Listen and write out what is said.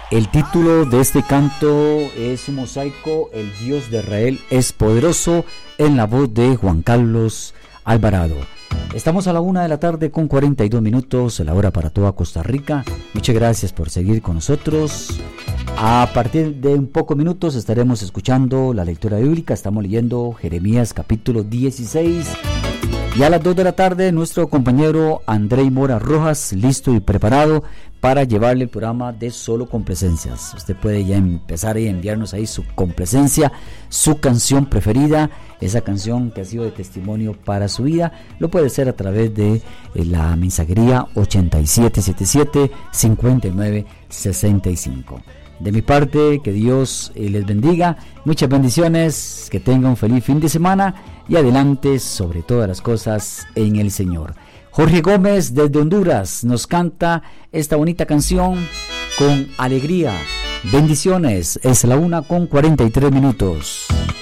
El título de este canto es un mosaico, El Dios de Israel es poderoso, en la voz de Juan Carlos Alvarado. Estamos a la 1:42 p.m, la hora para toda Costa Rica. Muchas gracias por seguir con nosotros. A partir de un pocos minutos estaremos escuchando la lectura bíblica. Estamos leyendo Jeremías capítulo 16. Y a las 2 de la tarde, nuestro compañero Andrei Mora Rojas, listo y preparado para llevarle el programa de Solo Complacencias. Usted puede ya empezar a enviarnos ahí su complacencia, su canción preferida, esa canción que ha sido de testimonio para su vida. Lo puede hacer a través de la mensajería 8777-5965. De mi parte, que Dios les bendiga, muchas bendiciones, que tengan un feliz fin de semana y adelante sobre todas las cosas en el Señor. Jorge Gómez desde Honduras nos canta esta bonita canción con alegría. Bendiciones, es la 1:43 p.m.